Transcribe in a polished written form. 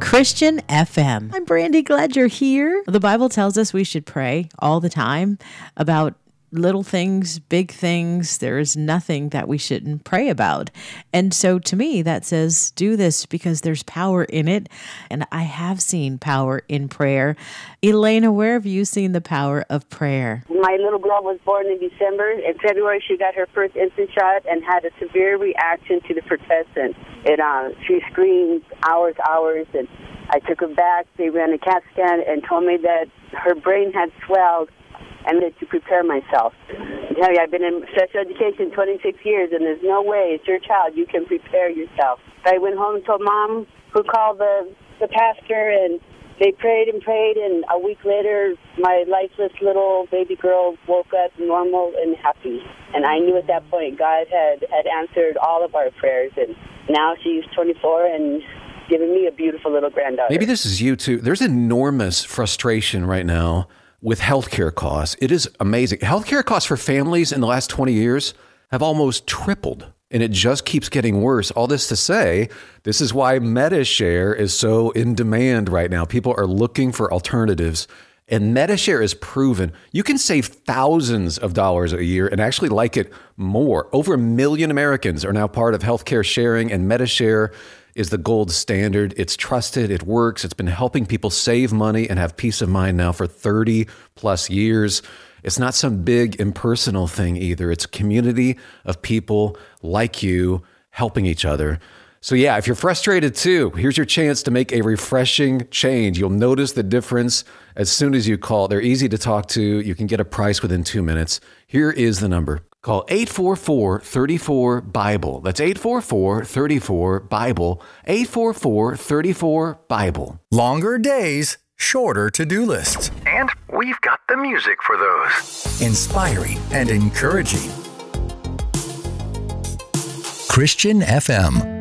Christian FM. I'm Brandy, glad you're here. The Bible tells us we should pray all the time about little things, big things. There is nothing that we shouldn't pray about. And so to me, that says do this because there's power in it. And I have seen power in prayer. Elena, where have you seen the power of prayer? My little girl was born in December. In February, she got her first infant shot and had a severe reaction to the pertussin. She screamed hours, and I took her back. They ran a CAT scan and told me that her brain had swelled and that to prepare myself. I tell you, I've been in special education 26 years, and there's no way, it's your child, you can prepare yourself. I went home and told Mom, who called the pastor, and they prayed, and a week later, my lifeless little baby girl woke up normal and happy. And I knew at that point God had answered all of our prayers, and now she's 24 and giving me a beautiful little granddaughter. Maybe this is you too. There's enormous frustration right now with healthcare costs. It is amazing. Healthcare costs for families in the last 20 years have almost tripled, and it just keeps getting worse. All this to say, this is why Medi-Share is so in demand right now. People are looking for alternatives, and Medi-Share is proven. You can save thousands of dollars a year and actually like it more. Over 1 million Americans are now part of healthcare sharing, and Medi-Share is the gold standard. It's trusted, it works. It's been helping people save money and have peace of mind now for 30 plus years. It's not some big impersonal thing either. It's a community of people like you helping each other. So yeah, if you're frustrated too, here's your chance to make a refreshing change. You'll notice the difference as soon as you call. They're easy to talk to. You can get a price within 2 minutes. Here is the number. Call 844-34-BIBLE. That's 844-34-BIBLE. 844-34-BIBLE. Longer days, shorter to-do lists. And we've got the music for those. Inspiring and encouraging. Christian FM.